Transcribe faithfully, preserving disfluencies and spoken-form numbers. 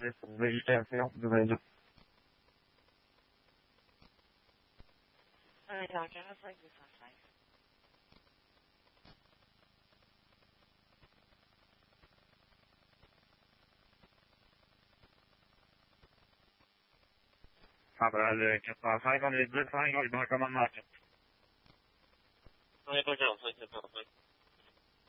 Végétation, de vingt-deux. Un dans quarante-cinq deux cent seize. Ah ben, le quatre cent cinq, on est deux cinq, on est dans le commandement. On est pas quarante-cinq deux cent cinq.